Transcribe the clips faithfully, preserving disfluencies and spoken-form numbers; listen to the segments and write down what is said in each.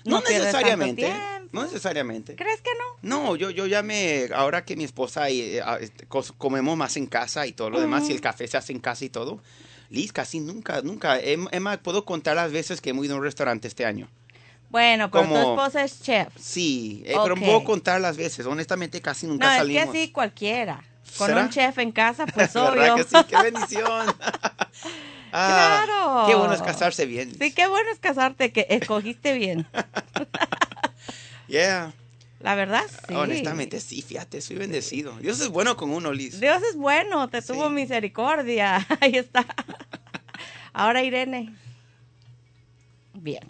No, no pierdes tanto necesariamente, tiempo. no necesariamente. ¿Crees que no? No, yo, yo ya me, ahora que mi esposa y eh, ah, este, cos- comemos más en casa y todo lo demás, y el café se hace en casa y todo, Liz, casi nunca, nunca. Em- Emma, puedo contar las veces que hemos ido a un restaurante este año. Bueno, pero tu Como, esposa es chef. sí, eh, pero Ok. puedo contar las veces. Honestamente, casi nunca No, es que salimos. así cualquiera. Con ¿Será? un chef en casa, pues ¿Verdad obvio. que sí? ¡Qué bendición! Ah, Claro. qué bueno es casarse bien. Sí, qué bueno es casarte, que escogiste bien. Yeah. La verdad, sí. Honestamente, sí, fíjate, soy bendecido. Dios es bueno con uno, Liz. Dios es bueno, te Sí. tuvo misericordia. Ahí está. Ahora Irene. Bien.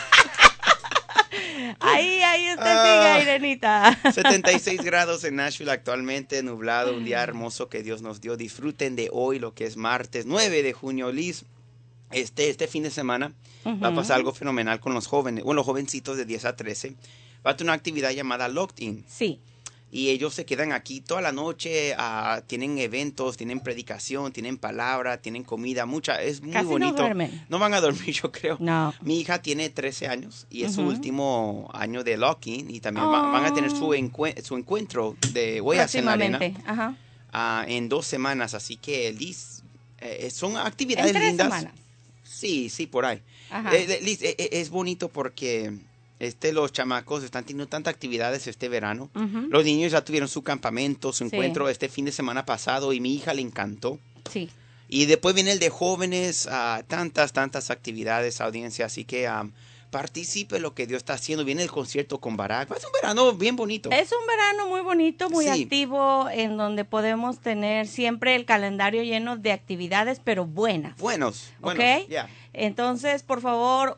Ahí, ahí usted Ah. siga, Irenita. setenta y seis grados en Nashville actualmente, nublado, un día hermoso que Dios nos dio. Disfruten de hoy, lo que es martes nueve de junio, Liz. Este, este fin de semana va a pasar algo fenomenal con los jóvenes, bueno, los jovencitos de diez a trece. Va a tener una actividad llamada Locked In. Sí. Y ellos se quedan aquí toda la noche, uh, tienen eventos, tienen predicación, tienen palabra, tienen comida, mucha, es muy Casi no bonito. duermen. No van a dormir, yo creo. No. Mi hija tiene trece años y es su Ujú. último año de lock-in y también va- van a tener su, encue- su encuentro de huellas en la arena Próximamente. Ajá. uh, en dos semanas. Así que, Liz, eh, son En actividades tres lindas. semanas. Sí, sí, por ahí. Ajá. Eh, Liz, eh, eh, es bonito porque este, los chamacos están teniendo tantas actividades este verano. Ujú. Los niños ya tuvieron su campamento, su Sí. encuentro este fin de semana pasado y mi hija le encantó. Sí. Y después viene el de jóvenes, uh, tantas, tantas actividades, audiencia. Así que um, participe en lo que Dios está haciendo. Viene el concierto con Barack. Es un verano bien bonito. Es un verano muy bonito, muy Sí. activo, en donde podemos tener siempre el calendario lleno de actividades, pero buenas. Buenos, buenos. ¿Ok? ya. Entonces, por favor,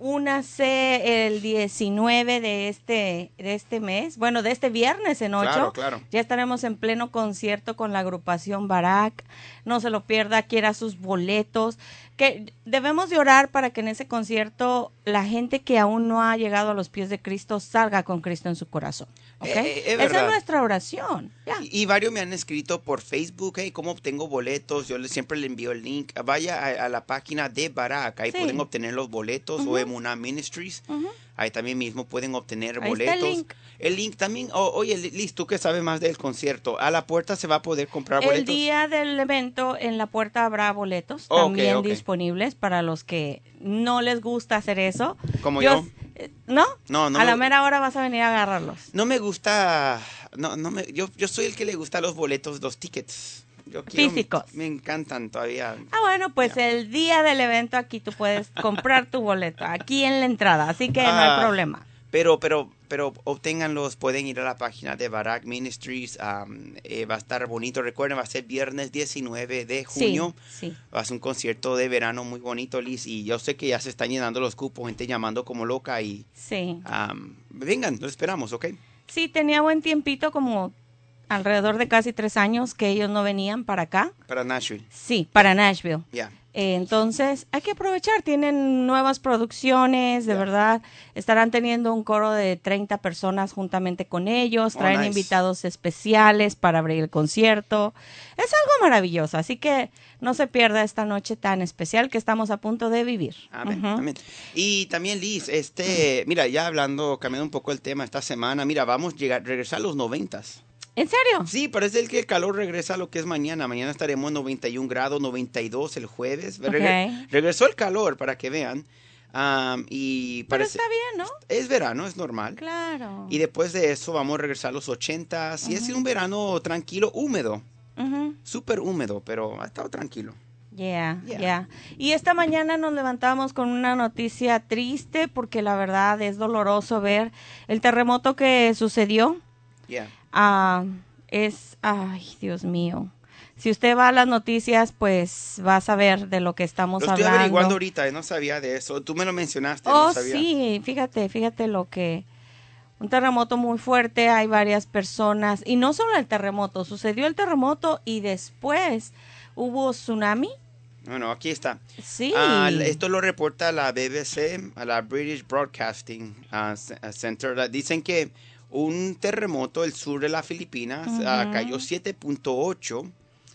únase el diecinueve de este, de este mes, bueno, de este viernes en ocho. Claro, claro. Ya estaremos en pleno concierto con la agrupación Barack. No se lo pierda, quiera sus boletos. Que debemos de orar para que en ese concierto la gente que aún no ha llegado a los pies de Cristo salga con Cristo en su corazón. ¿Ok? Eh, eh, es Esa verdad. es nuestra oración. Ya. Y, y varios me han escrito por Facebook, hey, ¿cómo obtengo boletos? Yo le- siempre le envío el link. Vaya a, a la página de Barack, ahí Sí. pueden obtener los boletos, Ujú. o Emunah Ministries. Ujú. Ahí también mismo pueden obtener Ahí está boletos. el link. El link también, oh, oye, Liz, tú que sabes más del concierto, a la puerta se va a poder comprar El boletos. día del evento en la puerta habrá boletos Ok, también ok. disponibles para los que no les gusta hacer eso. Como yo. eh, ¿No? No, no A me- la mera hora vas a venir a agarrarlos. No me gusta, no, no me, yo, yo soy el que le gusta los boletos, los tickets. Yo quiero- Físicos. Me encantan todavía. Ah, bueno, pues Ya. el día del evento aquí tú puedes comprar tu boleto, aquí en la entrada, así que no Ah. hay problema. Pero, pero, pero obténganlos, pueden ir a la página de Barack Ministries, um, eh, va a estar bonito, recuerden, va a ser viernes diecinueve de junio, Sí, sí. va a ser un concierto de verano muy bonito, Liz, y yo sé que ya se están llenando los cupos, gente llamando como loca, y Sí. um, vengan, los esperamos, ¿ok? Sí, tenía buen tiempito, como alrededor de casi tres años que ellos no venían para acá. Para Nashville, Sí, para Nashville. ya. Eh, entonces, hay que aprovechar, tienen nuevas producciones, de Ya. verdad, estarán teniendo un coro de treinta personas juntamente con ellos, Oh, traen nice. invitados especiales para abrir el concierto, es algo maravilloso, así que no se pierda esta noche tan especial que estamos a punto de vivir. Amén, Ujú. amén. Y también, Liz, este, mira, ya hablando, cambiando un poco el tema esta semana, mira, vamos a llegar, regresar a los noventas. ¿En serio? Sí, parece que el calor regresa a lo que es mañana. Mañana estaremos en noventa y un grados, noventa y dos el jueves. Regre- Ok. Regresó el calor, para que vean. Am, y Pero parece, está bien, ¿no? es verano, es normal. Claro. Y después de eso vamos a regresar a los ochentas. Y ha sido un verano tranquilo, húmedo. Ujú. Súper húmedo, pero ha estado tranquilo. Yeah, Yeah. yeah. Y esta mañana nos levantamos con una noticia triste porque la verdad es doloroso ver el terremoto que sucedió. Yeah. Ah, es, ay, Dios mío. Si usted va a las noticias, pues va a saber de lo que estamos Lo estoy hablando. averiguando ahorita, y no sabía de eso. Tú me lo mencionaste, Oh, no sabía. sí, fíjate, fíjate lo que... Un terremoto muy fuerte, hay varias personas, y no solo el terremoto, sucedió el terremoto y después hubo tsunami. Bueno, aquí está. Sí. Ah, esto lo reporta la B B C, a la British Broadcasting ah, C- ah, Center. La- Dicen que un terremoto del sur de las Filipinas ah, Ujú. cayó siete punto ocho.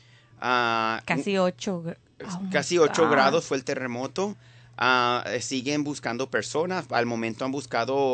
ah, Casi ocho. gra- un- Oh, my casi ocho God. grados fue el terremoto. Ah, eh, siguen buscando personas. Al momento han buscado